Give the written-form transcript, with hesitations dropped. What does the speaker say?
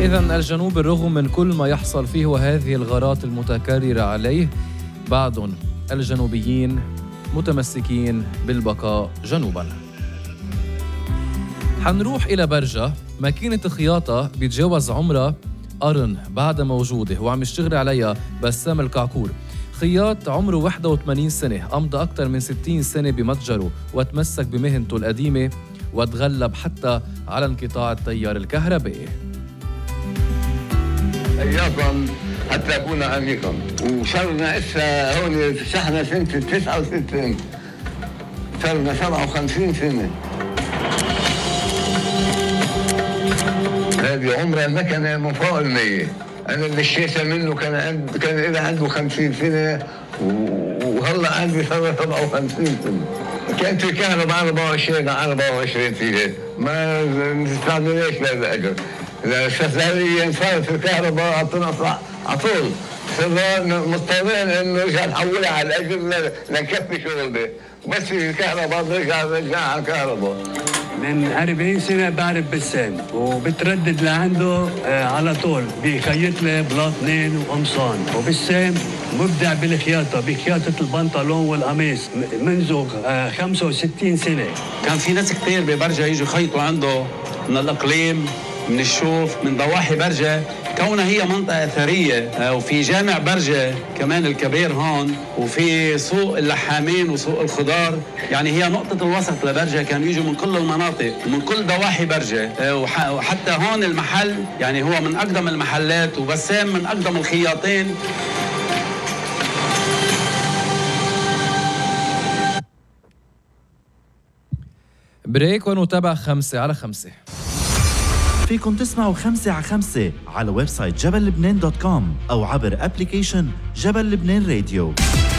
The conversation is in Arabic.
إذن الجنوب بالرغم من كل ما يحصل فيه وهذه الغارات المتكررة عليه، بعد الجنوبيين متمسكين بالبقاء جنوباً. حنروح إلى برجة، ماكينة خياطة بيتجاوز عمرها قرن بعد موجودة وعم يشتغل عليها بسام الكعكور. خياط عمره 81 سنة، أمضى أكثر من 60 سنة بمتجره وتمسك بمهنته القديمة وتغلب حتى على انقطاع التيار الكهربائي. إياكم حتى أكون عميقا، وصرنا إسا هون شحنة سنة 69، صرنا 57 سنة. هذه عمر المكنة من فوق المية. أنا اللي اشتريتها منه كان إذا عنده 50 سنة وهلا عندي 57 سنة. كانت الكهرباء 24 فيها، ما نستعملهاش للأجر. الشغالية صارت الكهرباء عطونا على طول، صرنا مضطرين إنه نرجع نحولها على الأجر لنكفي شغلنا، بس الكهرباء نرجع على الكهرباء. من 40 سنة بعرف بسام وبتردد لعنده على طول، بيخيط لي بلاطنين وقمصان. وبسام مبدع بالخياطة، بخياطة البنطلون والقميص منذ 65 سنة. كان في ناس كتير ببرجة يجوا يخيطوا عنده من الإقليم، من الشوف، من ضواحي برجة، كونها هي منطقة أثرية. وفي جامع برجة كمان الكبير هون، وفي سوق اللحامين وسوق الخضار، يعني هي نقطة الوسط لبرجة. كانوا يجوا من كل المناطق ومن كل ضواحي برجة. وحتى هون المحل يعني هو من أقدم المحلات، وبسام من أقدم الخياطين. بريك ونتابع 5 على 5. فيكن تسمعوا 5 على 5 على ويب سايت جبل لبنان .com أو عبر أبليكيشن جبل لبنان راديو.